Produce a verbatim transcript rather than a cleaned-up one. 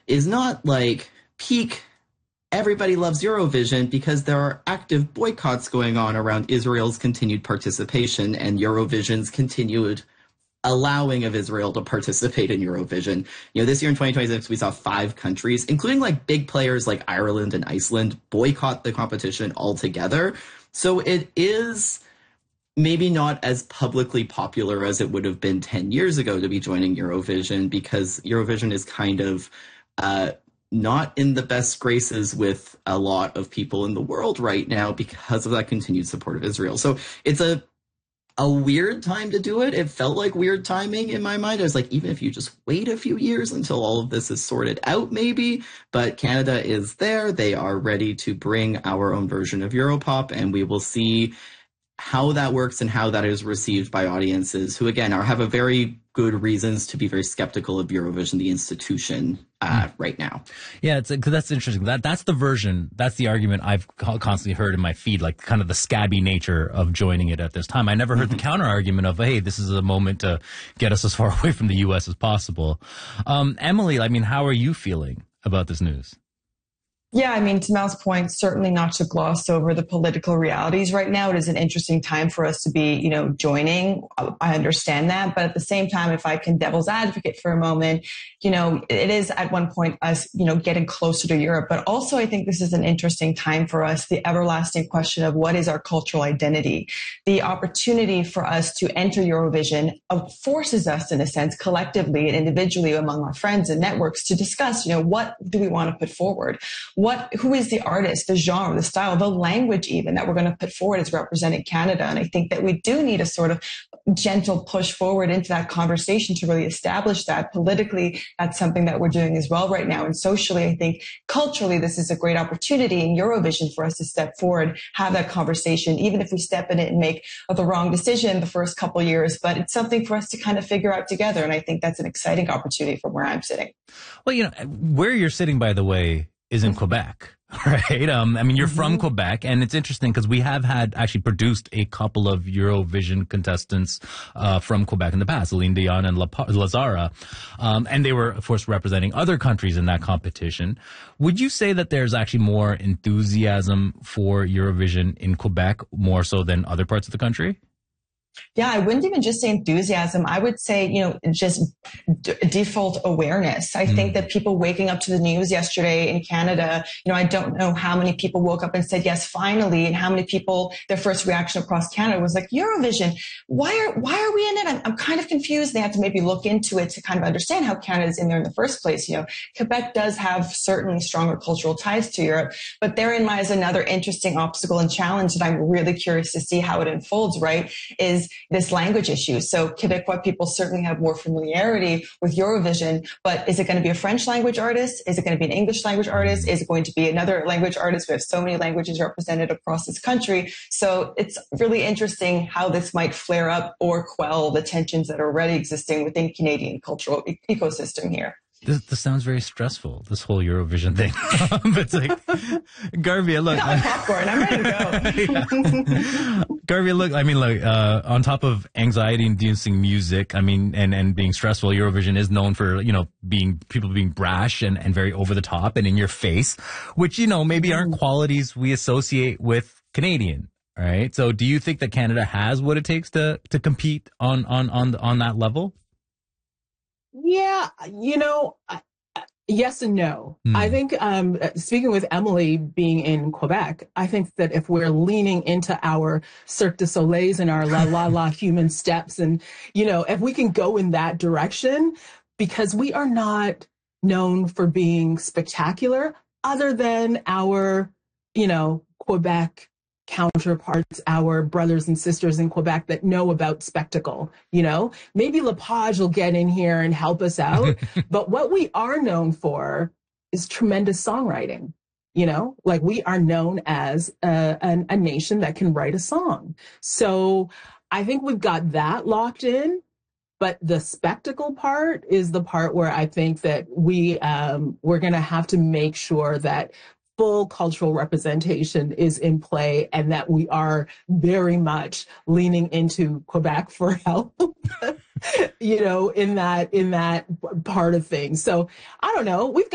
is not like peak everybody loves Eurovision, because there are active boycotts going on around Israel's continued participation and Eurovision's continued allowing of Israel to participate in Eurovision. You know, this year in twenty twenty-six, we saw five countries, including like big players like Ireland and Iceland, boycott the competition altogether. So it is maybe not as publicly popular as it would have been ten years ago to be joining Eurovision, because Eurovision is kind of uh, not in the best graces with a lot of people in the world right now because of that continued support of Israel. So it's a a weird time to do it. It felt like weird timing in my mind. I was like, even if you just wait a few years until all of this is sorted out, maybe. But Canada is there. They are ready to bring our own version of Europop, and we will see how that works and how that is received by audiences who, again, are have a very good reasons to be very skeptical of Eurovision, the institution, uh, mm. right now. Yeah, it's because that's interesting. That that's the version. That's the argument I've constantly heard in my feed, like kind of the scabby nature of joining it at this time. I never heard mm-hmm. the counter argument of, hey, this is a moment to get us as far away from the U S as possible. Um, Emily, I mean, how are you feeling about this news? Yeah, I mean, to Mal's point, certainly not to gloss over the political realities right now. It is an interesting time for us to be, you know, joining. I understand that. But at the same time, if I can devil's advocate for a moment, you know, it is at one point us, you know, getting closer to Europe. But also, I think this is an interesting time for us, the everlasting question of what is our cultural identity? The opportunity for us to enter Eurovision forces us, in a sense, collectively and individually among our friends and networks to discuss, you know, what do we want to put forward? What, who is the artist, the genre, the style, the language even that we're going to put forward as representing Canada? And I think that we do need a sort of gentle push forward into that conversation to really establish that. Politically, that's something that we're doing as well right now. And socially, I think culturally, this is a great opportunity in Eurovision for us to step forward, have that conversation, even if we step in it and make the wrong decision the first couple of years. But it's something for us to kind of figure out together. And I think that's an exciting opportunity from where I'm sitting. Well, you know, where you're sitting, by the way, is in Quebec, right? Um, I mean, you're mm-hmm. from Quebec, and it's interesting because we have had actually produced a couple of Eurovision contestants uh, from Quebec in the past, Celine Dion and La- Lazara, um, and they were, of course, representing other countries in that competition. Would you say that there's actually more enthusiasm for Eurovision in Quebec, more so than other parts of the country? Yeah, I wouldn't even just say enthusiasm. I would say, you know, just d- default awareness. I mm. think that people waking up to the news yesterday in Canada, you know, I don't know how many people woke up and said, yes, finally, and how many people, their first reaction across Canada was like, Eurovision, why are, why are we in it? I'm, I'm kind of confused. They have to maybe look into it to kind of understand how Canada's in there in the first place. You know, Quebec does have certainly stronger cultural ties to Europe, but therein lies another interesting obstacle and challenge that I'm really curious to see how it unfolds, right? Is this language issue. So Quebecois people certainly have more familiarity with Eurovision, but is it going to be a French language artist? Is it going to be an English language artist? Is it going to be another language artist? We have so many languages represented across this country. So it's really interesting how this might flare up or quell the tensions that are already existing within Canadian cultural e- ecosystem here. This, this sounds very stressful, this whole Eurovision thing. It's like, Garvey, look. I'm popcorn. I'm ready to go. Yeah. Garvey, look, I mean, look, uh, on top of anxiety-inducing music, I mean, and, and being stressful, Eurovision is known for, you know, being, people being brash and, and very over the top and in your face, which, you know, maybe aren't qualities we associate with Canadian. Right. So do you think that Canada has what it takes to, to compete on, on, on, on that level? Yeah, you know, yes and no. Mm. I think, um, speaking with Emily being in Quebec, I think that if we're leaning into our Cirque du Soleils and our La La La human steps, and, you know, if we can go in that direction, because we are not known for being spectacular other than our, you know, Quebec counterparts, our brothers and sisters in Quebec that know about spectacle, you know, maybe Lepage will get in here and help us out. But what we are known for is tremendous songwriting. You know, like we are known as a, a, a nation that can write a song. So I think we've got that locked in. But the spectacle part is the part where I think that we, um, we're going to have to make sure that full cultural representation is in play and that we are very much leaning into Quebec for help, you know, in that, in that part of things. So I don't know. We've got